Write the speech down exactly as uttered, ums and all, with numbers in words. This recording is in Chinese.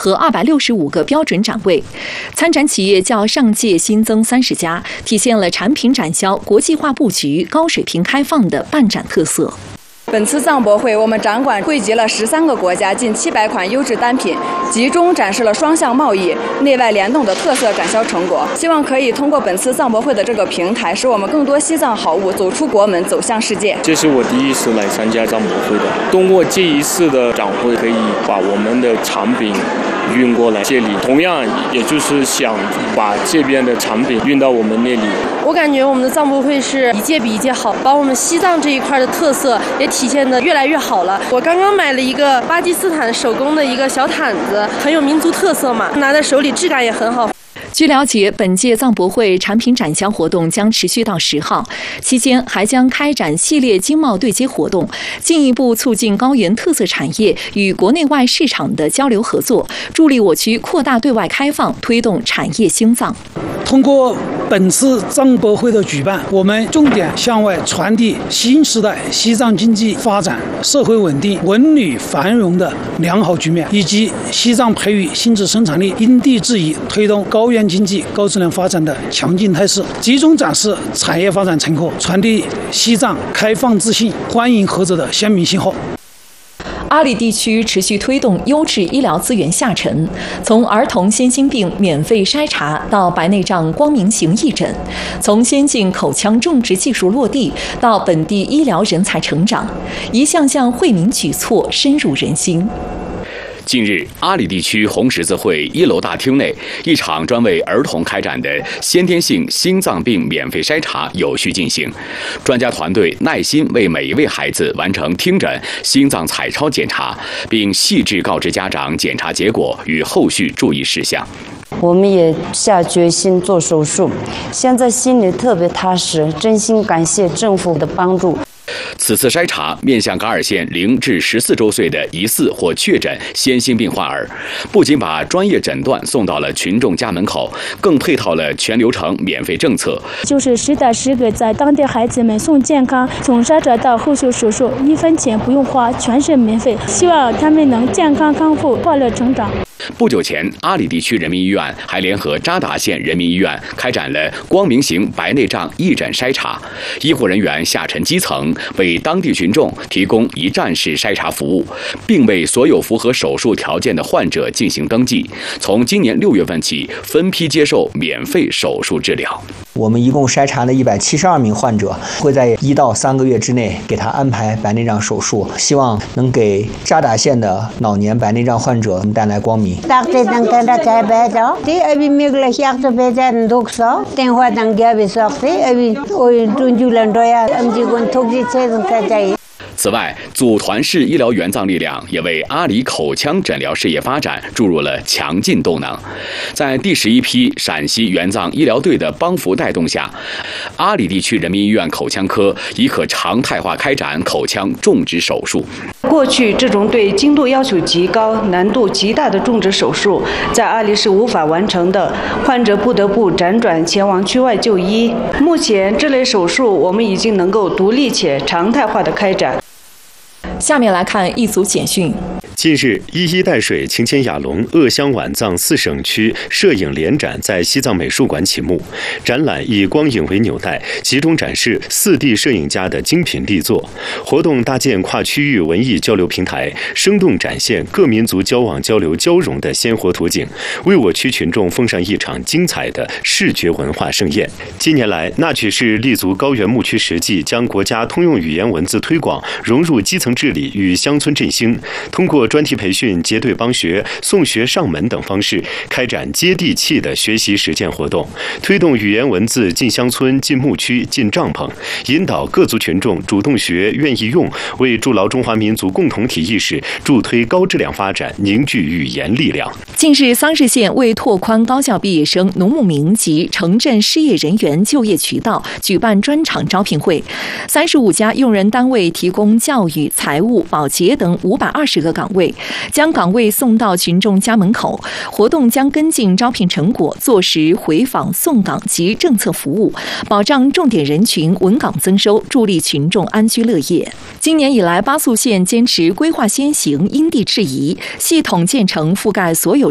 和二百六十五个标准展位。参展企业较上届新增三十家，体现了产品展销国际化布局、高水平开放的办展特色。 本次藏博会，我们展馆汇集了十三个国家近七百款优质单品，集中展示了双向贸易、内外联动的特色展销成果。希望可以通过本次藏博会的这个平台，使我们更多西藏好物走出国门，走向世界。 这是我第一次来参加藏博会的，通过这一次的展会，可以把我们的产品运过来这里，同样也就是想把这边的产品运到我们那里。 我感觉我们的藏博会是一届比一届好，把我们西藏这一块的特色也体现得越来越好了。我刚刚买了一个巴基斯坦手工的一个小毯子，很有民族特色嘛，拿在手里质感也很好。 据了解，本届藏博会产品展销活动将持续到十号，期间还将开展系列经贸对接活动，进一步促进高原特色产业与国内外市场的交流合作，助力我区扩大对外开放，推动产业兴藏。 通过本次藏博会的举办，我们重点向外传递新时代西藏经济发展、社会稳定、文旅繁荣的良好局面，以及西藏培育新质生产力因地制宜、推动高原经济高质量发展的强劲态势，集中展示产业发展成果，传递西藏开放自信、欢迎合作的鲜明信号。 阿里地区持续推动优质医疗资源下沉，从儿童先心病免费筛查到白内障光明型义诊，从先进口腔种植技术落地到本地医疗人才成长，一项项惠民举措深入人心。 近日，阿里地区红十字会一楼大厅内，一场专为儿童开展的先天性心脏病免费筛查有序进行。专家团队耐心为每一位孩子完成听诊、心脏彩超检查，并细致告知家长检查结果与后续注意事项。 我们也下决心做手术，现在心里特别踏实，真心感谢政府的帮助。 此次筛查面向噶尔县零至十四周岁的疑似或确诊先心病患儿，不仅把专业诊断送到了群众家门口，更配套了全流程免费政策， 就是实打实给在当地孩子们送健康，从筛查到后续手术，一分钱不用花，全是免费。希望他们能健康康复，快乐成长。 不久前，阿里地区人民医院还联合扎达县人民医院开展了光明型白内障义诊筛查，医护人员下沉基层，为当地群众提供一站式筛查服务，并为所有符合手术条件的患者进行登记。从今年六月份起，分批接受免费手术治疗。 我们一共筛查了一百七十二名患者，会在一到三个月之内给他安排白内障手术，希望能给扎达县的老年白内障患者带来光明。 此外，组团式医疗援藏力量也为阿里口腔诊疗事业发展注入了强劲动能。在第十一批陕西援藏医疗队的帮扶带动下，阿里地区人民医院口腔科已可常态化开展口腔种植手术。 过去这种对精度要求极高、难度极大的种植手术，在阿里是无法完成的，患者不得不辗转前往区外就医。目前这类手术我们已经能够独立且常态化的开展。 下面来看一组简讯。 近日，一衣带水、晴前雅龙、鄂湘皖藏四省区摄影联展在西藏美术馆启幕。展览以光影为纽带，集中展示四地摄影家的精品力作。活动搭建跨区域文艺交流平台，生动展现各民族交往交流交融的鲜活图景，为我区群众奉上一场精彩的视觉文化盛宴。近年来，那曲市立足高原牧区实际，将国家通用语言文字推广融入基层治理与乡村振兴，通过专题培训、结对帮学、送学上门等方式，开展接地气的学习实践活动，推动语言文字进乡村、进牧区、进帐篷，引导各族群众主动学、愿意用，为筑牢中华民族共同体意识、助推高质量发展凝聚语言力量。 近日，桑市县为拓宽高校毕业生、农牧民及城镇失业人员就业渠道，举办专场招聘会。三十五家用人单位提供教育、财务、保洁等五百二十个岗位，将岗位送到群众家门口。活动将跟进招聘成果，做实回访送岗及政策服务，保障重点人群稳岗增收，助力群众安居乐业。今年以来，巴素县坚持规划先行、因地制宜，系统建成覆盖所有